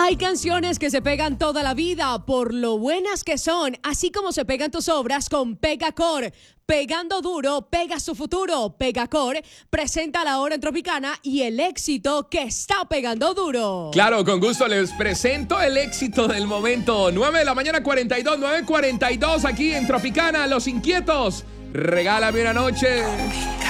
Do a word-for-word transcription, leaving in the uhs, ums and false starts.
Hay canciones que se pegan toda la vida por lo buenas que son, así como se pegan tus obras con Pegacor. Pegando duro, pega su futuro. Pegacor presenta la hora en Tropicana y el éxito que está pegando duro. Claro, con gusto les presento el éxito del momento. nueve de la mañana, cuarenta y dos, nueve cuarenta y dos aquí en Tropicana. Los Inquietos, regálame una noche.